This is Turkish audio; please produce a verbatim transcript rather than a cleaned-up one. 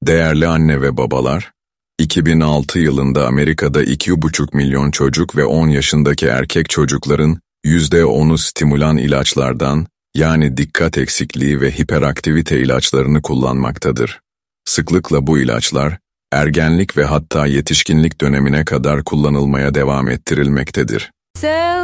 Değerli anne ve babalar, iki bin altı yılında Amerika'da iki buçuk milyon çocuk ve on yaşındaki erkek çocukların yüzde onu stimulan ilaçlardan, yani dikkat eksikliği ve hiperaktivite ilaçlarını kullanmaktadır. Sıklıkla bu ilaçlar, ergenlik ve hatta yetişkinlik dönemine kadar kullanılmaya devam ettirilmektedir.